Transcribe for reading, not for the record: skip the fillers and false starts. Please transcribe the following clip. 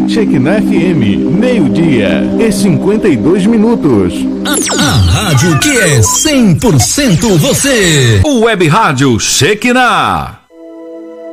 Shekinah FM, meio-dia e 52 minutos. A rádio que é 100% você. O Web Rádio Shekinah.